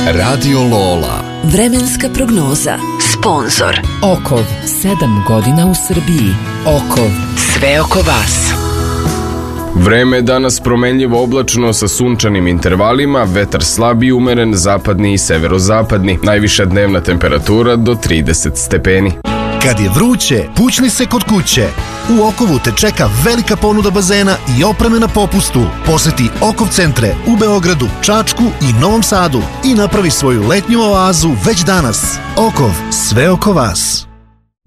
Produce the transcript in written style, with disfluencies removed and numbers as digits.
Radio Lola. Vremenska prognoza. Sponzor Okov, 7 godina u Srbiji. Okov, sve oko vas. Vreme je danas promenljivo oblačno sa sunčanim intervalima, vetar slab i umeren zapadni i severozapadni. Najviša dnevna temperatura do 30 stepeni. Kad je vruće, pućni se kod kuće. U Okovu te čeka velika ponuda bazena i opreme na popustu. Poseti Okov centre u Beogradu, Čačku i Novom Sadu i napravi svoju letnju oazu već danas. Okov, sve oko vas.